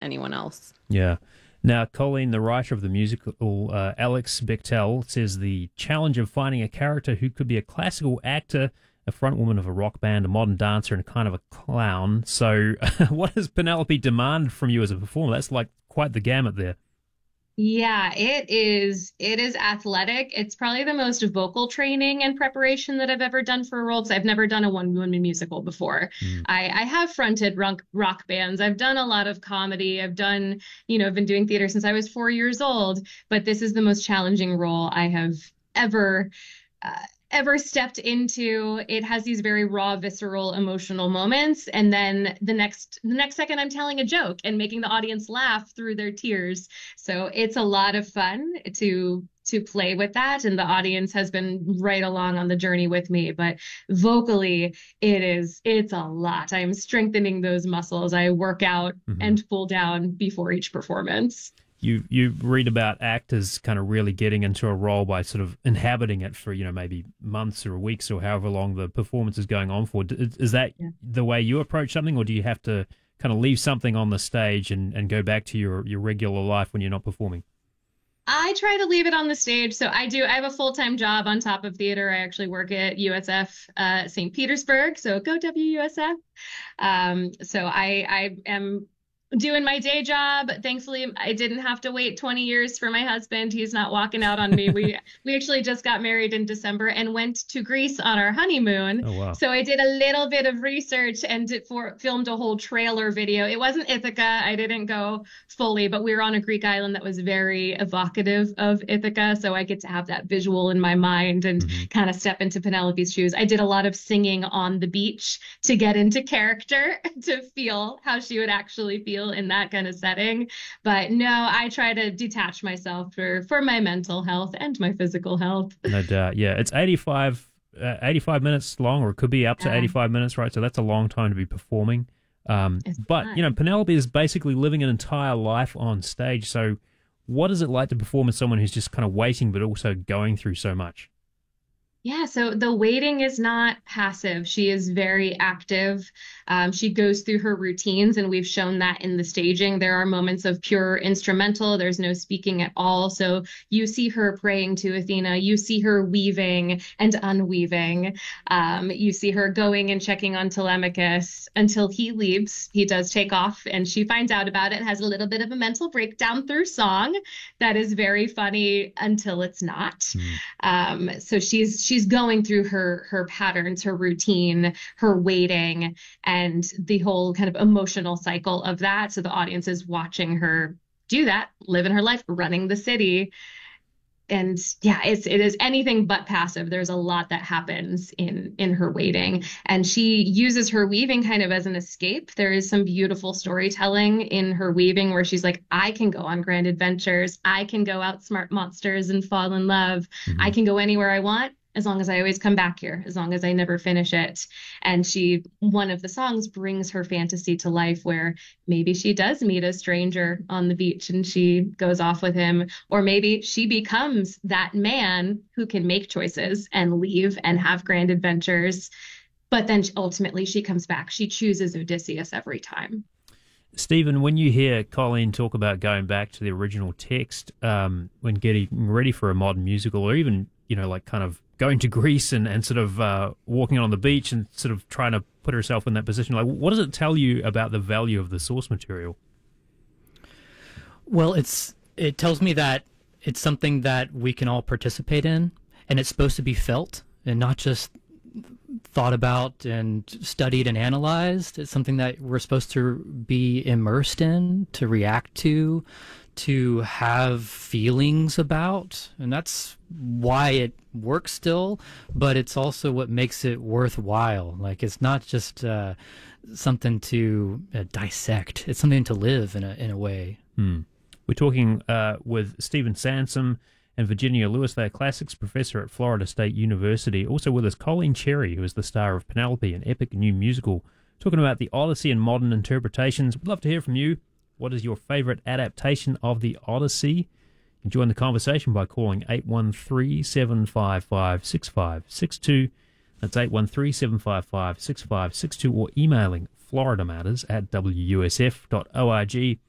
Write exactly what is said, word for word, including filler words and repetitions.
anyone else. Yeah. Now, Colleen, the writer of the musical, uh, Alex Bechtel, says the challenge of finding a character who could be a classical actor, a frontwoman of a rock band, a modern dancer, and kind of a clown. So what does Penelope demand from you as a performer? That's like quite the gamut there. Yeah, it is. It is athletic. It's probably the most vocal training and preparation that I've ever done for a role because I've never done a one-woman musical before. Mm. I, I have fronted rock, rock bands. I've done a lot of comedy. I've done, you know, I've been doing theater since I was four years old, but this is the most challenging role I have ever uh, ever stepped into. It has these very raw, visceral, emotional moments, and then the next the next second I'm telling a joke and making the audience laugh through their tears. So it's a lot of fun to to play with that, and the audience has been right along on the journey with me. But vocally, it is it's a lot. I'm strengthening those muscles. I work out mm-hmm. and pull down before each performance. You you read about actors kind of really getting into a role by sort of inhabiting it for, you know, maybe months or weeks or however long the performance is going on for. Is that yeah. the way you approach something, or do you have to kind of leave something on the stage and, and go back to your, your regular life when you're not performing? I try to leave it on the stage. So I do. I have a full-time job on top of theater. I actually work at U S F uh, Saint Petersburg. So go W U S F. Um, so I I am doing my day job. Thankfully, I didn't have to wait twenty years for my husband. He's not walking out on me. We we actually just got married in December and went to Greece on our honeymoon. Oh, wow. So I did a little bit of research and did for, filmed a whole trailer video. It wasn't Ithaca. I didn't go fully, but we were on a Greek island that was very evocative of Ithaca. So I get to have that visual in my mind and mm-hmm. kind of step into Penelope's shoes. I did a lot of singing on the beach to get into character, to feel how she would actually feel in that kind of setting. But no, I try to detach myself for for my mental health and my physical health. No doubt. Yeah, it's eighty-five, uh, eighty-five minutes long, or it could be up to yeah. eighty-five minutes, right? So that's a long time to be performing. Um, but, fun. you know, Penelope is basically living an entire life on stage. So what is it like to perform as someone who's just kind of waiting but also going through so much? Yeah, so the waiting is not passive. She is very active. Um, she goes through her routines, and we've shown that in the staging. There are moments of pure instrumental. There's no speaking at all. So you see her praying to Athena. You see her weaving and unweaving. Um, you see her going and checking on Telemachus until he leaves. He does take off, and she finds out about it and has a little bit of a mental breakdown through song that is very funny until it's not. Mm. Um, so she's she's going through her her patterns, her routine, her waiting, and the whole kind of emotional cycle of that. So the audience is watching her do that, living her life, running the city. And yeah, it's it is anything but passive. There's a lot that happens in in her waiting, and she uses her weaving kind of as an escape. There is some beautiful storytelling in her weaving where she's like, I can go on grand adventures, I can go outsmart monsters and fall in love, mm-hmm. I can go anywhere I want, as long as I always come back here, as long as I never finish it. And she, one of the songs brings her fantasy to life, where maybe she does meet a stranger on the beach and she goes off with him, or maybe she becomes that man who can make choices and leave and have grand adventures. But then ultimately she comes back. She chooses Odysseus every time. Stephen, when you hear Colleen talk about going back to the original text, um, when getting ready for a modern musical, or even, you know, like kind of going to Greece and, and sort of uh, walking on the beach and sort of trying to put herself in that position, like, what does it tell you about the value of the source material? Well, it's it tells me that it's something that we can all participate in, and it's supposed to be felt and not just thought about and studied and analyzed. It's something that we're supposed to be immersed in, to react to, to have feelings about, and that's why it works still, but it's also what makes it worthwhile. Like, it's not just uh, something to uh, dissect, it's something to live in a in a way. Hmm. We're talking uh, with Stephen Sansom and Virginia Lewis. They're classics professor at Florida State University. Also with us, Colleen Cherry, who is the star of Penelope, an epic new musical, talking about the Odyssey and modern interpretations. We'd love to hear from you. What is your favorite adaptation of the Odyssey? Join the conversation by calling eight one three, seven five five, six five six two. That's eight one three, seven five five, six five six two, or emailing floridamatters at w u s f dot org.